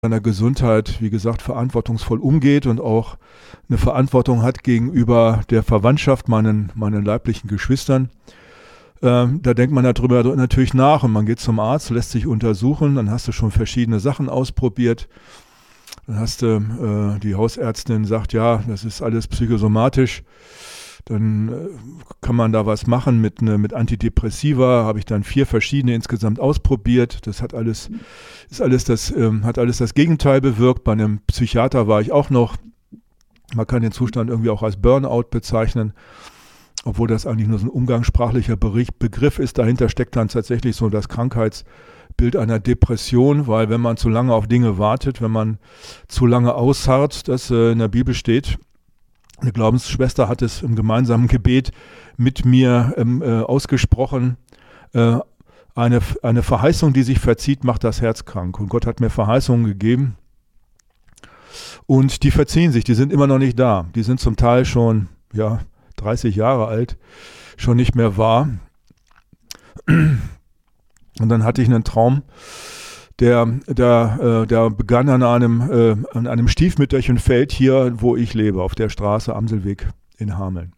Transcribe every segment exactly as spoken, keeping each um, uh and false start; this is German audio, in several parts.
seiner Gesundheit, wie gesagt, verantwortungsvoll umgeht und auch eine Verantwortung hat gegenüber der Verwandtschaft, meinen, meinen leiblichen Geschwistern. Ähm, da denkt man darüber natürlich nach und man geht zum Arzt, lässt sich untersuchen, dann hast du schon verschiedene Sachen ausprobiert. Dann hast du, äh, die Hausärztin sagt, ja, das ist alles psychosomatisch. Dann äh, kann man da was machen mit, ne, mit Antidepressiva, habe ich dann vier verschiedene insgesamt ausprobiert. Das hat alles, ist alles das, ähm, hat alles das Gegenteil bewirkt. Bei einem Psychiater war ich auch noch, man kann den Zustand irgendwie auch als Burnout bezeichnen, obwohl das eigentlich nur so ein umgangssprachlicher Bericht, Begriff ist. Dahinter steckt dann tatsächlich so das Krankheitsbild einer Depression, weil wenn man zu lange auf Dinge wartet, wenn man zu lange ausharrt, das äh, in der Bibel steht. Eine Glaubensschwester hat es im gemeinsamen Gebet mit mir ähm, äh, ausgesprochen. Äh, eine, eine Verheißung, die sich verzieht, macht das Herz krank. Und Gott hat mir Verheißungen gegeben. Und die verziehen sich, die sind immer noch nicht da. Die sind zum Teil schon, ja, dreißig Jahre alt, schon nicht mehr wahr. Und dann hatte ich einen Traum, Der, der, äh, der begann an einem, äh, an einem Stiefmütterchenfeld hier, wo ich lebe, auf der Straße Amselweg in Hameln.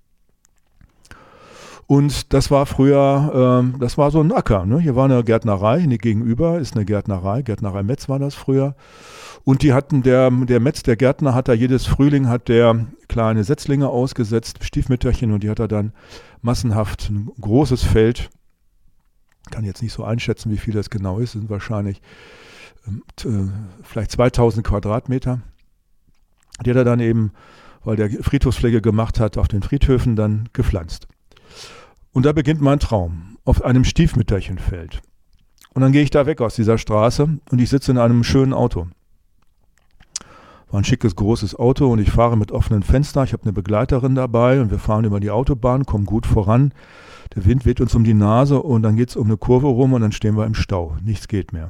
Und das war früher, äh, das war so ein Acker. Ne? Hier war eine Gärtnerei, hier gegenüber ist eine Gärtnerei, Gärtnerei Metz war das früher. Und die hatten, der, der Metz, der Gärtner hat da jedes Frühling, hat der kleine Setzlinge ausgesetzt, Stiefmütterchen, und die hat er dann massenhaft, ein großes Feld. Kann jetzt nicht so einschätzen, wie viel das genau ist. Das sind wahrscheinlich äh, vielleicht zweitausend Quadratmeter. Die hat er dann eben, weil der Friedhofspflege gemacht hat, auf den Friedhöfen dann gepflanzt. Und da beginnt mein Traum, auf einem Stiefmütterchenfeld. Und dann gehe ich da weg aus dieser Straße und ich sitze in einem schönen Auto. War ein schickes, großes Auto und ich fahre mit offenen Fenstern. Ich habe eine Begleiterin dabei und wir fahren über die Autobahn, kommen gut voran. Der Wind weht uns um die Nase und dann geht es um eine Kurve rum und dann stehen wir im Stau. Nichts geht mehr.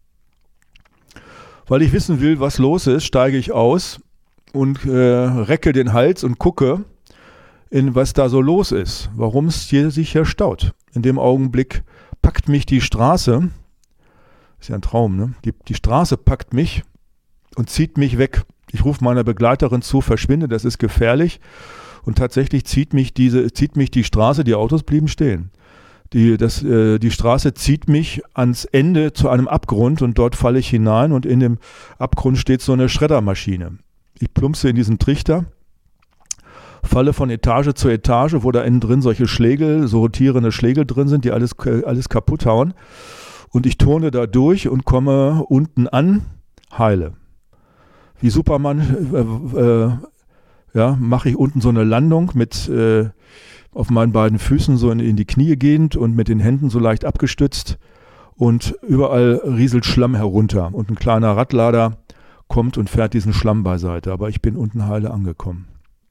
Weil ich wissen will, was los ist, steige ich aus und äh, recke den Hals und gucke, in was da so los ist, warum es hier sich hier staut. In dem Augenblick packt mich die Straße, ist ja ein Traum, ne? Die, die Straße packt mich und zieht mich weg. Ich rufe meiner Begleiterin zu, verschwinde, das ist gefährlich. Und tatsächlich zieht mich diese, zieht mich die Straße, die Autos blieben stehen. Die, das, äh, die Straße zieht mich ans Ende zu einem Abgrund und dort falle ich hinein und in dem Abgrund steht so eine Schreddermaschine. Ich plumpse in diesen Trichter, falle von Etage zu Etage, wo da innen drin solche Schlägel, so rotierende Schlägel drin sind, die alles, alles kaputt hauen. Und ich turne da durch und komme unten an, heile. Wie Superman äh, äh, ja, mache ich unten so eine Landung mit äh, auf meinen beiden Füßen so in, in die Knie gehend und mit den Händen so leicht abgestützt und überall rieselt Schlamm herunter und ein kleiner Radlader kommt und fährt diesen Schlamm beiseite, aber ich bin unten heile angekommen.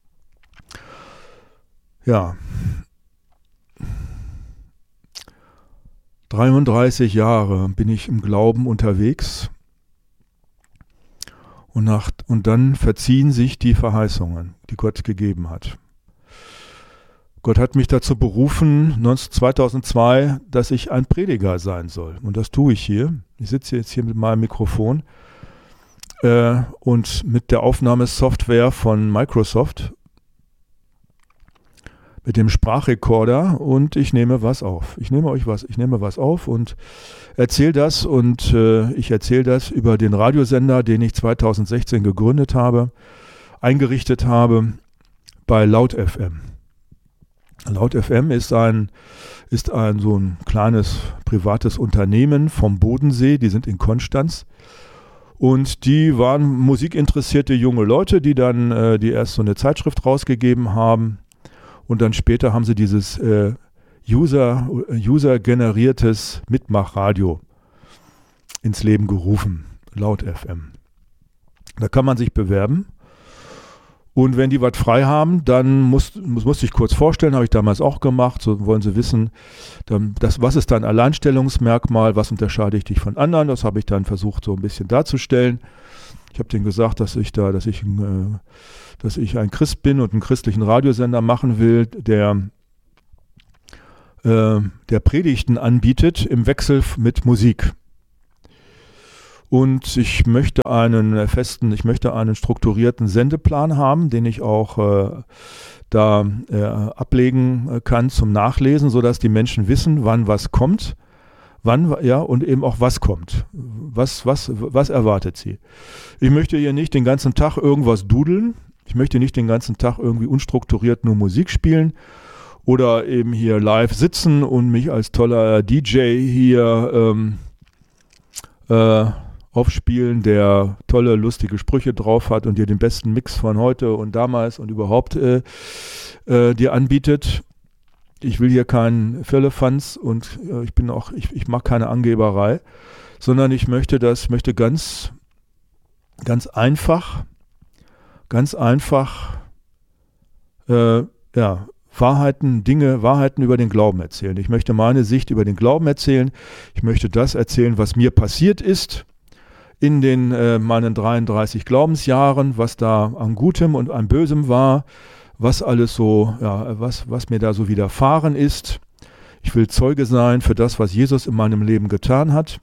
Ja, dreiunddreißig Jahre bin ich im Glauben unterwegs. Und, nach, und dann verziehen sich die Verheißungen, die Gott gegeben hat. Gott hat mich dazu berufen, zweitausendzwei, dass ich ein Prediger sein soll. Und das tue ich hier. Ich sitze jetzt hier mit meinem Mikrofon äh, und mit der Aufnahmesoftware von Microsoft, mit dem Sprachrekorder, und ich nehme was auf. Ich nehme euch was, ich nehme was auf und erzähle das und äh, ich erzähle das über den Radiosender, den ich zweitausendsechzehn gegründet habe, eingerichtet habe bei Laut F M. Laut F M ist ein, ist ein so ein kleines privates Unternehmen vom Bodensee, die sind in Konstanz. Und die waren musikinteressierte junge Leute, die dann äh, die erst so eine Zeitschrift rausgegeben haben. Und dann später haben sie dieses äh, User, User-generiertes Mitmachradio ins Leben gerufen, Laut F M. Da kann man sich bewerben. Und wenn die was frei haben, dann muss, muss, muss ich kurz vorstellen, habe ich damals auch gemacht, so wollen sie wissen, dann, das, was ist dein Alleinstellungsmerkmal, was unterscheide ich dich von anderen, das habe ich dann versucht so ein bisschen darzustellen. Ich habe denen gesagt, dass ich da, dass ich, äh, dass ich ein Christ bin und einen christlichen Radiosender machen will, der, äh, der Predigten anbietet im Wechsel mit Musik. Und ich möchte einen festen, ich möchte einen strukturierten Sendeplan haben, den ich auch äh, da äh, ablegen kann zum Nachlesen, sodass die Menschen wissen, wann was kommt, wann, ja, und eben auch was kommt. Was, was, was erwartet sie? Ich möchte hier nicht den ganzen Tag irgendwas dudeln. Ich möchte nicht den ganzen Tag irgendwie unstrukturiert nur Musik spielen oder eben hier live sitzen und mich als toller D J hier ähm, äh, aufspielen, der tolle, lustige Sprüche drauf hat und dir den besten Mix von heute und damals und überhaupt äh, äh, dir anbietet. Ich will hier keinen Firlefanz und äh, ich bin auch, ich, ich mag keine Angeberei, sondern ich möchte das, möchte ganz, ganz einfach, ganz einfach, äh, ja, Wahrheiten, Dinge, Wahrheiten über den Glauben erzählen. Ich möchte meine Sicht über den Glauben erzählen. Ich möchte das erzählen, was mir passiert ist in den äh, meinen dreiunddreißig Glaubensjahren, was da an Gutem und an Bösem war, was alles so, ja, was, was mir da so widerfahren ist. Ich will Zeuge sein für das, was Jesus in meinem Leben getan hat.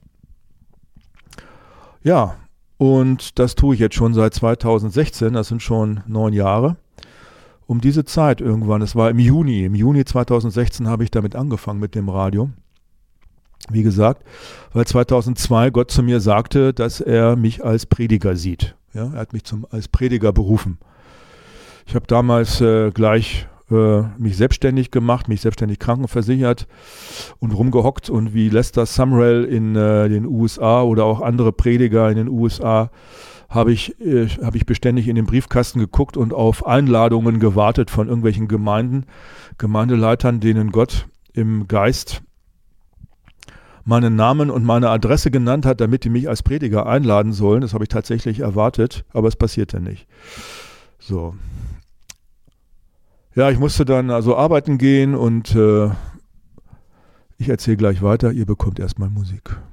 Ja, und das tue ich jetzt schon seit zweitausendsechzehn, das sind schon neun Jahre. Um diese Zeit irgendwann, das war im Juni, im Juni zweitausendsechzehn habe ich damit angefangen mit dem Radio. Wie gesagt, weil zweitausendzwei Gott zu mir sagte, dass er mich als Prediger sieht. Ja, er hat mich zum, als Prediger berufen. Ich habe damals äh, gleich äh, mich selbstständig gemacht, mich selbstständig krankenversichert und rumgehockt und wie Lester Sumrall in äh, den U S A oder auch andere Prediger in den U S A habe ich, äh, hab ich beständig in den Briefkasten geguckt und auf Einladungen gewartet von irgendwelchen Gemeinden, Gemeindeleitern, denen Gott im Geist meinen Namen und meine Adresse genannt hat, damit die mich als Prediger einladen sollen. Das habe ich tatsächlich erwartet, aber es passierte nicht. So. Ja, ich musste dann also arbeiten gehen und äh, ich erzähle gleich weiter. Ihr bekommt erstmal Musik.